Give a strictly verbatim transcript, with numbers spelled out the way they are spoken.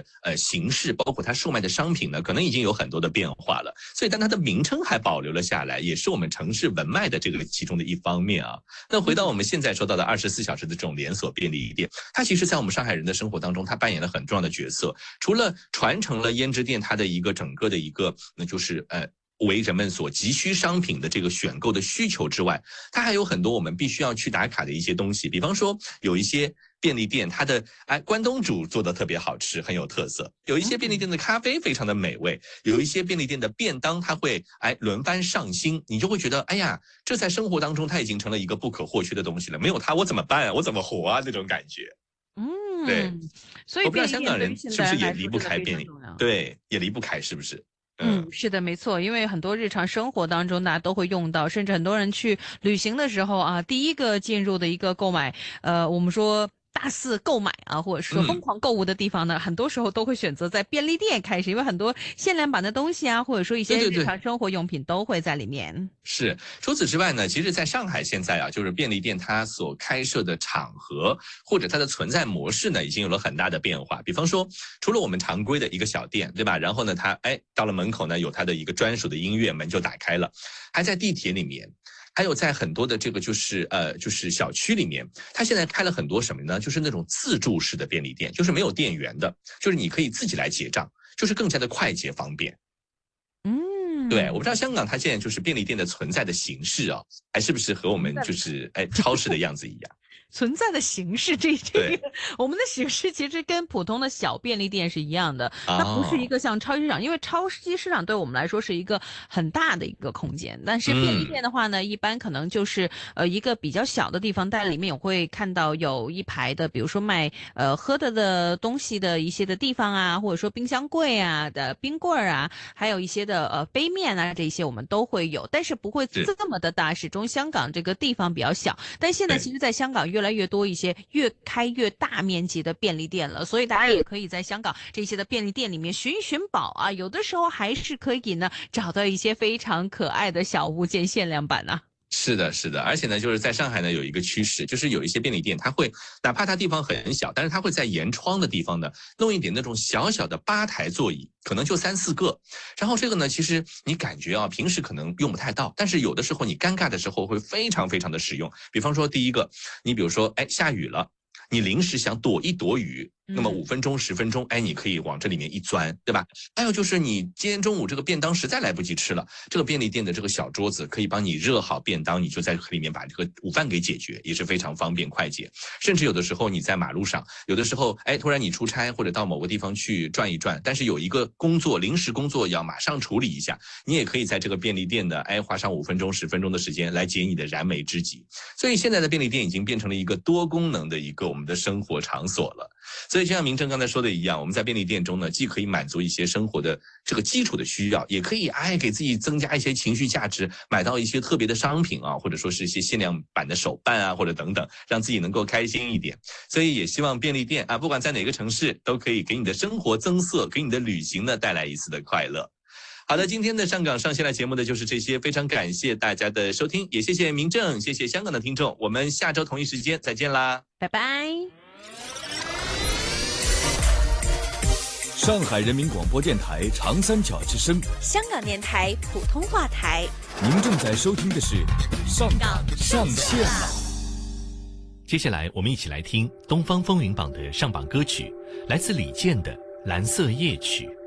的呃形式，包括它售卖的商品呢，可能已经有很多的变化了。所以，但它的名称还保留了下来，也是我们城市文脉的这个其中的一方面啊。那回到我们现在说到的二十四小时的这种连锁便利店，它其实在我们上海人的生活当中，它扮演了很重要的角色。除了传承了胭脂店它的一个整个的一个，那就是呃。为人们所急需商品的这个选购的需求之外，它还有很多我们必须要去打卡的一些东西。比方说，有一些便利店，它的哎关东煮做的特别好吃，很有特色；有一些便利店的咖啡非常的美味；有一些便利店的便当，它会哎轮番上新，你就会觉得哎呀，这在生活当中它已经成了一个不可或缺的东西了。没有它我怎么办啊？我怎么活啊？那种感觉。 嗯， 对， 所以我不知道香港人是不是也离不开便利，对，也离不开，是不是？ 嗯，是的，没错，因为很多日常生活当中大家都会用到，甚至很多人去旅行的时候啊，第一个进入的一个购买，呃，我们说大肆购买啊，或者说疯狂购物的地方呢，嗯、很多时候都会选择在便利店开始，因为很多限量版的东西啊，或者说一些日常生活用品都会在里面。 对对对，是，除此之外呢，其实在上海现在啊，就是便利店它所开设的场合或者它的存在模式呢，已经有了很大的变化。比方说，除了我们常规的一个小店，对吧？然后呢，它哎到了门口呢，有它的一个专属的音乐，门就打开了，还在地铁里面。还有在很多的这个就是呃就是小区里面，它现在开了很多什么呢？就是那种自助式的便利店，就是没有店员的，就是你可以自己来结账，就是更加的快捷方便。 嗯， 对，我不知道香港它现在就是便利店的存在的形式啊，还是不是和我们就是哎超市的样子一样？ 存在的形式，这这个我们的形式其实跟普通的小便利店是一样的，它不是一个像超级市场，因为超级市场对我们来说是一个很大的一个空间，但是便利店的话呢，嗯、一般可能就是呃一个比较小的地方，但里面我会看到有一排的，比如说卖呃喝的的东西的一些的地方啊，或者说冰箱柜啊的冰棍啊，还有一些的呃杯面啊这些我们都会有，但是不会这么的大，始终香港这个地方比较小，但现在其实在香港越来越多一些越开越大面积的便利店了，所以大家也可以在香港这些的便利店里面寻一寻宝啊，有的时候还是可以呢找到一些非常可爱的小物件限量版啊。 是的，是的，而且呢，就是在上海呢有一个趋势，就是有一些便利店，它会哪怕它地方很小，但是它会在沿窗的地方呢弄一点那种小小的吧台座椅，可能就三四个。然后这个呢，其实你感觉啊，平时可能用不太到，但是有的时候你尴尬的时候会非常非常的实用。比方说第一个，你比如说，哎，下雨了，你临时想躲一躲雨。那么五分钟十分钟，哎，你可以往这里面一钻，对吧？还有就是你今天中午这个便当实在来不及吃了，这个便利店的这个小桌子可以帮你热好便当，你就在里面把这个午饭给解决，也是非常方便快捷。甚至有的时候你在马路上，有的时候哎，突然你出差或者到某个地方去转一转，但是有一个工作临时工作要马上处理一下，你也可以在这个便利店的哎花上五分钟十分钟的时间来解你的燃眉之急。所以现在的便利店已经变成了一个多功能的一个我们的生活场所了。所以就像明正刚才说的一样，我们在便利店中呢，既可以满足一些生活的这个基础的需要，也可以哎给自己增加一些情绪价值，买到一些特别的商品啊，或者说是一些限量版的手办啊，或者等等，让自己能够开心一点。所以也希望便利店啊，不管在哪个城市，都可以给你的生活增色，给你的旅行呢带来一丝的快乐。好的，今天的上港上线来节目的就是这些，非常感谢大家的收听，也谢谢明正，谢谢香港的听众，我们下周同一时间再见啦， 拜拜。 上海人民广播电台长三角之声， 香港电台普通话台。 您正在收听的是上港上线了。 接下来我们一起来听东方风云榜的上榜歌曲，来自李健的《蓝色夜曲》。